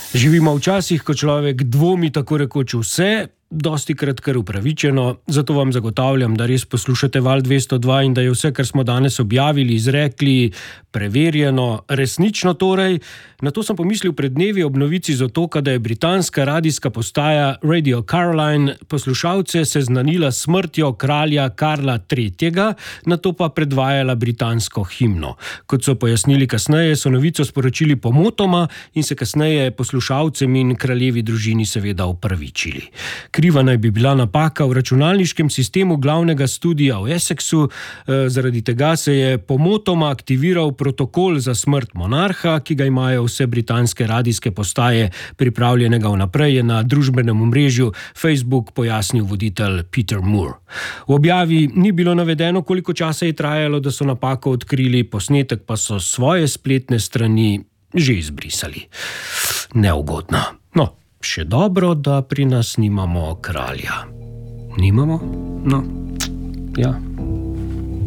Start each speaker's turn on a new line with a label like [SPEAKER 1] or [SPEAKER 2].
[SPEAKER 1] Živimo v časih, ko človek dvomi tako rekoč vse, dostikrat kar upravičeno, zato vam zagotavljam, da res poslušate Val 202 in da je vse, kar smo danes objavili, izrekli, preverjeno, resnično torej. Na to sem pomislil pred dnevi ob novici z otoka, da je britanska radijska postaja Radio Caroline poslušalce seznanila s smrtjo kralja Karla III., nato pa predvajala britansko himno. Kot so pojasnili kasneje, so novico sporočili pomotoma in se kasneje poslušalcem in kraljevi družini seveda opravičili. Kriva naj bi bila napaka v računalniškem sistemu glavnega studia v Essexu, zaradi tega se je pomotoma aktiviral protokol za smrt monarha, ki ga imajo vse britanske radijske postaje pripravljenega vnaprej, je na družbenem omrežju Facebook pojasnil voditelj Peter Moore. V objavi ni bilo navedeno, koliko časa je trajalo, da so napako odkrili, posnetek pa so svoje spletne strani že izbrisali. Neugodno. No, še dobro, da pri nas nimamo kralja. Nimamo? No, ja.